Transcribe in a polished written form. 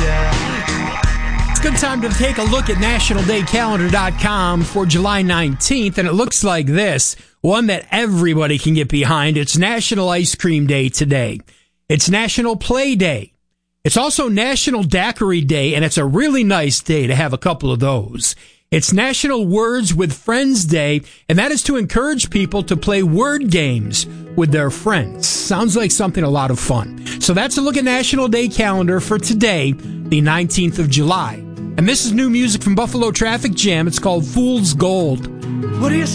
It's a good time to take a look at nationaldaycalendar.com for July 19th, and it looks like this, one that everybody can get behind. It's National Ice Cream Day today. It's National Play Day. It's also National Daiquiri Day, and it's a really nice day to have a couple of those. It's National Words with Friends Day, and that is to encourage people to play word games with their friends. Sounds like something a lot of fun. So that's a look at National Day calendar for today, the 19th of July. And this is new music from Buffalo Traffic Jam. It's called Fool's Gold. What do you